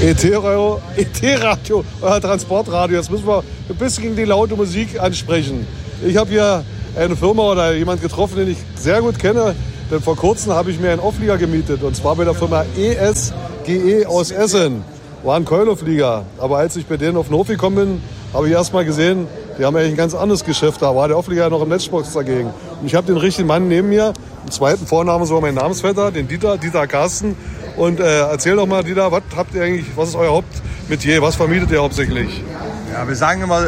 ET-Radio, euer Transportradio. Jetzt müssen wir ein bisschen die laute Musik ansprechen. Ich habe hier eine Firma oder jemanden getroffen, den ich sehr gut kenne. Denn vor kurzem habe ich mir einen Auflieger gemietet. Und zwar bei der Firma ESGE aus Essen. War ein Keulauflieger. Aber als ich bei denen auf den Hof gekommen bin, habe ich erst mal gesehen, die haben eigentlich ein ganz anderes Geschäft. Da war der Auflieger noch im Netzbox dagegen. Und ich habe den richtigen Mann neben mir. Im zweiten Vornamen sogar mein Namensvetter, den Dieter Carsten. Und erzähl doch mal, Dieter, was ist euer Hauptmetier? Was vermietet ihr hauptsächlich? Ja, wir sagen immer,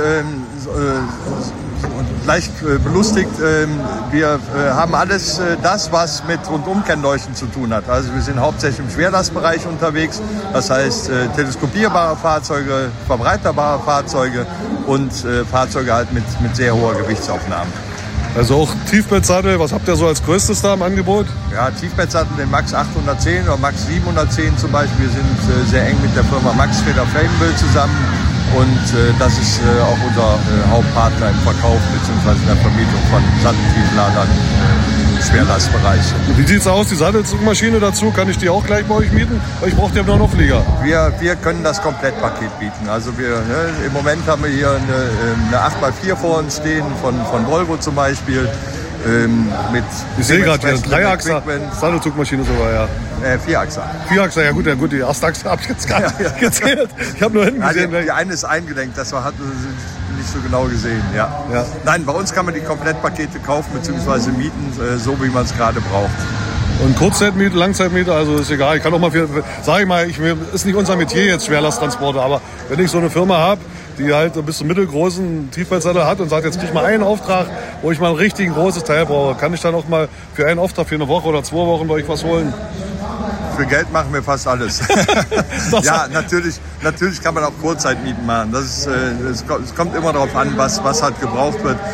leicht belustigt, wir haben alles das, was mit Rundumkennleuchten zu tun hat. Also wir sind hauptsächlich im Schwerlastbereich unterwegs, das heißt teleskopierbare Fahrzeuge, verbreiterbare Fahrzeuge und Fahrzeuge halt mit sehr hoher Gewichtsaufnahme. Also auch Tiefbettsattel, was habt ihr so als größtes da im Angebot? Ja, Tiefbettsattel, den Max 810 oder Max 710 zum Beispiel. Wir sind sehr eng mit der Firma Max Federflamenbill zusammen. Und das ist auch unser Hauptpartner im Verkauf bzw. in der Vermietung von Satteltiefladern im Schwerlastbereich. Wie sieht es aus, die Sattelzugmaschine dazu? Kann ich die auch gleich bei euch mieten? Weil ich brauche ja noch einen Auflieger. Wir können das Komplettpaket bieten. Also im Moment haben wir hier eine 8x4 vor uns stehen, von Volvo zum Beispiel. Ich sehe gerade hier, 3-Achser Sattelzugmaschine sogar, ja. 4-Achser. 4-Achser, ja gut, die erste Achse habe ich jetzt gar nicht gezählt. Ich habe nur hinten gesehen. Die eine ist eingelenkt, das hat nicht so genau gesehen, ja. Nein, bei uns kann man die Komplettpakete kaufen bzw. mieten, so wie man es gerade braucht. Und Kurzzeitmiete, Langzeitmiete, also ist egal. Ich kann auch mal ist nicht unser Metier jetzt Schwerlasttransporte, aber wenn ich so eine Firma habe, die halt ein bisschen mittelgroßen Tiefbettsattel hat und sagt, jetzt krieg ich mal einen Auftrag, wo ich mal ein richtig großes Teil brauche, kann ich dann auch mal für einen Auftrag für eine Woche oder 2 Wochen bei euch was holen? Für Geld machen wir fast alles. Ja, natürlich kann man auch Kurzzeitmieten machen. Es kommt immer darauf an, was halt gebraucht wird.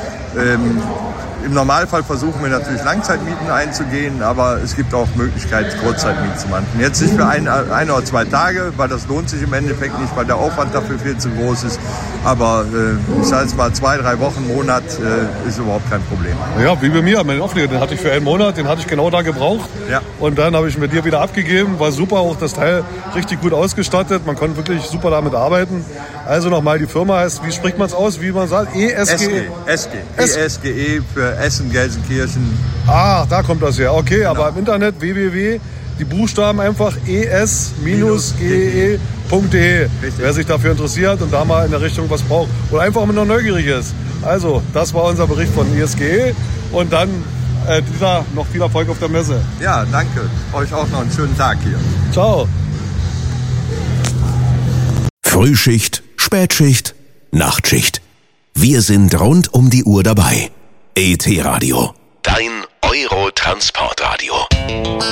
Im Normalfall versuchen wir natürlich Langzeitmieten einzugehen, aber es gibt auch Möglichkeiten, Kurzzeitmieten zu machen. Jetzt nicht für ein oder 2 Tage, weil das lohnt sich im Endeffekt nicht, weil der Aufwand dafür viel zu groß ist. Aber ich sage jetzt mal 2-3 Wochen, Monat ist überhaupt kein Problem. Ja, wie bei mir, meinen Auflieger, den hatte ich für einen Monat, den hatte ich genau da gebraucht. Ja. Und dann habe ich mit dir wieder abgegeben, war super, auch das Teil richtig gut ausgestattet. Man konnte wirklich super damit arbeiten. Also nochmal, die Firma heißt, wie spricht man es aus, wie man sagt? ESGE. ESGE für Essen, Gelsenkirchen. Ah, da kommt das her. Okay, genau. Aber im Internet www, die Buchstaben einfach es-ge.de. Wer sich dafür interessiert und da mal in der Richtung was braucht oder einfach mal noch neugierig ist. Also, das war unser Bericht von ESGE und dann Dieter, noch viel Erfolg auf der Messe. Ja, danke. Euch auch noch einen schönen Tag hier. Ciao. Frühschicht, Spätschicht, Nachtschicht. Wir sind rund um die Uhr dabei. ET Radio. Dein Euro-Transportradio.